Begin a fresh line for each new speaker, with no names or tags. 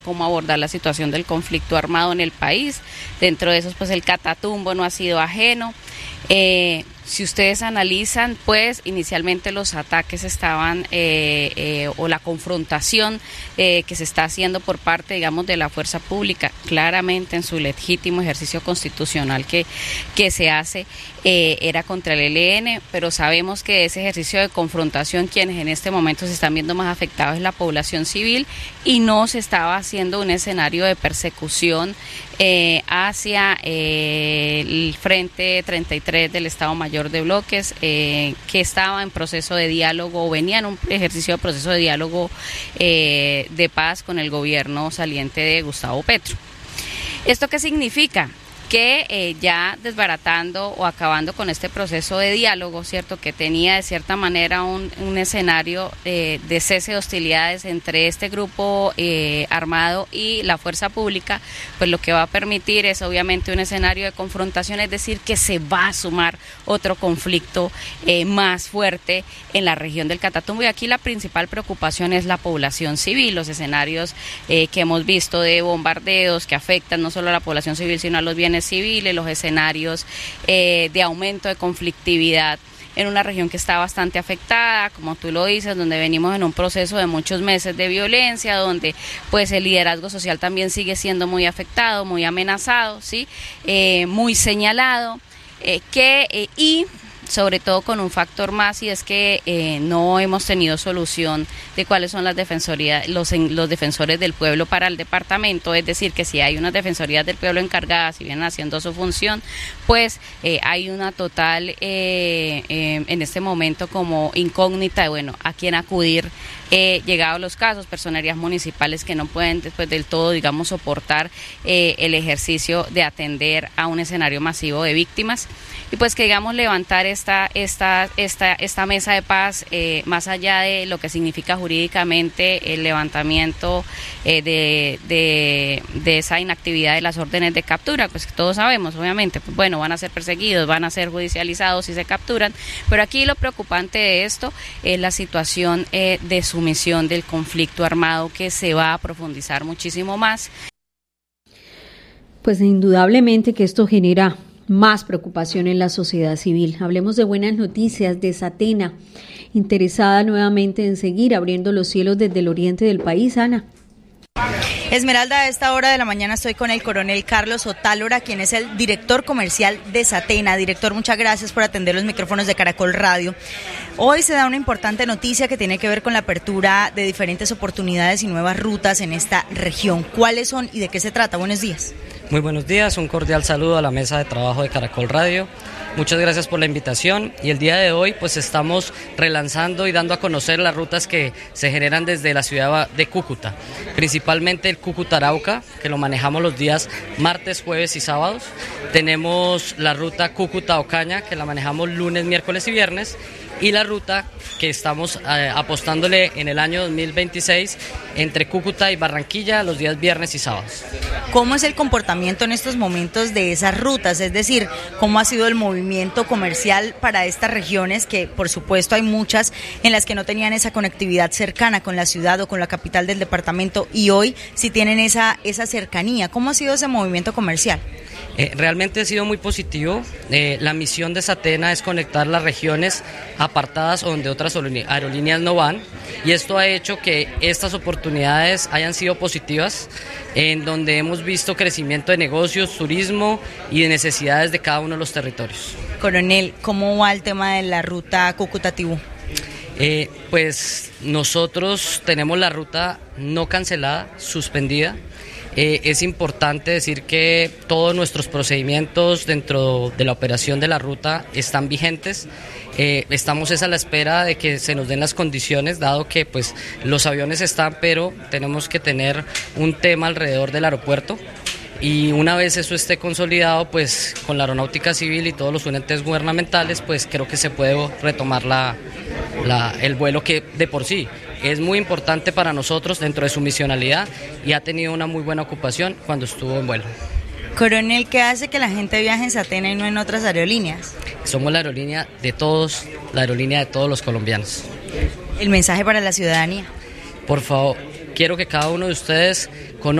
cómo abordar la situación del conflicto armado en el país. Dentro de esos, pues el Catatumbo no ha sido ajeno. Si ustedes analizan, pues inicialmente los ataques estaban o la confrontación que se está haciendo por parte, digamos, de la fuerza pública, claramente en su legítimo ejercicio constitucional que se hace, era contra el ELN, pero sabemos que ese ejercicio de confrontación, quienes en este momento se están viendo más afectados es la población civil, y no se estaba haciendo un escenario de persecución hacia el Frente 33 del Estado Mayor de Bloques, que estaba en proceso de diálogo, o venía en un ejercicio de proceso de diálogo de paz con el gobierno saliente de Gustavo Petro. ¿Esto qué significa? Que ya desbaratando o acabando con este proceso de diálogo, ¿cierto?, que tenía de cierta manera un escenario de cese de hostilidades entre este grupo armado y la fuerza pública, pues lo que va a permitir es obviamente un escenario de confrontación, es decir, que se va a sumar otro conflicto más fuerte en la región del Catatumbo, y aquí la principal preocupación es la población civil, los escenarios que hemos visto de bombardeos que afectan no solo a la población civil sino a los bienes civiles, los escenarios de aumento de conflictividad en una región que está bastante afectada, como tú lo dices, donde venimos en un proceso de muchos meses de violencia, donde pues el liderazgo social también sigue siendo muy afectado, muy amenazado, ¿sí? Muy señalado, y sobre todo con un factor más, y es que no hemos tenido solución de cuáles son las defensorías, los defensores del pueblo para el departamento, es decir, que si hay unas defensorías del pueblo encargadas y vienen haciendo su función, pues hay una total, en este momento, como incógnita de, bueno, a quién acudir. Llegados los casos, personerías municipales que no pueden después del todo, digamos, soportar el ejercicio de atender a un escenario masivo de víctimas, y pues que, digamos, levantar esta mesa de paz, más allá de lo que significa jurídicamente el levantamiento de esa inactividad de las órdenes de captura, pues que todos sabemos, obviamente, pues bueno, van a ser perseguidos, van a ser judicializados si se capturan, pero aquí lo preocupante de esto es la situación de sumisión del conflicto armado, que se va a profundizar muchísimo más.
Pues indudablemente que esto genera más preocupación en la sociedad civil. Hablemos de buenas noticias de Satena, interesada nuevamente en seguir abriendo los cielos desde el oriente del país. Ana.
Esmeralda, a esta hora de la mañana estoy con el coronel Carlos Otálora, quien es el director comercial de Satena. Director, muchas gracias por atender los micrófonos de Caracol Radio. Hoy se da una importante noticia que tiene que ver con la apertura de diferentes oportunidades y nuevas rutas en esta región. ¿Cuáles son y de qué se trata? Buenos días.
Muy buenos días, un cordial saludo a la mesa de trabajo de Caracol Radio. Muchas gracias por la invitación, y el día de hoy pues estamos relanzando y dando a conocer las rutas que se generan desde la ciudad de Cúcuta, principalmente el Cúcuta-Arauca, que lo manejamos los días martes, jueves y sábados. Tenemos la ruta Cúcuta-Ocaña, que la manejamos lunes, miércoles y viernes, y la ruta que estamos apostándole en el año 2026 entre Cúcuta y Barranquilla los días viernes y sábados.
¿Cómo es el comportamiento en estos momentos de esas rutas? Es decir, ¿cómo ha sido el movimiento comercial para estas regiones, que por supuesto hay muchas en las que no tenían esa conectividad cercana con la ciudad o con la capital del departamento, y hoy sí tienen esa cercanía? ¿Cómo ha sido ese movimiento comercial?
Realmente ha sido muy positivo. La misión de Satena es conectar las regiones apartadas o donde otras aerolíneas no van, y esto ha hecho que estas oportunidades hayan sido positivas, en donde hemos visto crecimiento de negocios, turismo y de necesidades de cada uno de los territorios.
Coronel, ¿cómo va el tema de la ruta Cúcuta-Tibú?
Pues nosotros tenemos la ruta no cancelada, suspendida. Es importante decir que todos nuestros procedimientos dentro de la operación de la ruta están vigentes. Estamos a la espera de que se nos den las condiciones, dado que pues los aviones están, pero tenemos que tener un tema alrededor del aeropuerto, y una vez eso esté consolidado, pues con la aeronáutica civil y todos los entes gubernamentales, pues creo que se puede retomar el vuelo, que de por sí es muy importante para nosotros dentro de su misionalidad, y ha tenido una muy buena ocupación cuando estuvo en vuelo.
Coronel, ¿qué hace que la gente viaje en Satena y no en otras aerolíneas?
Somos la aerolínea de todos, la aerolínea de todos los colombianos.
¿El mensaje para la ciudadanía?
Por favor, quiero que cada uno de ustedes conozca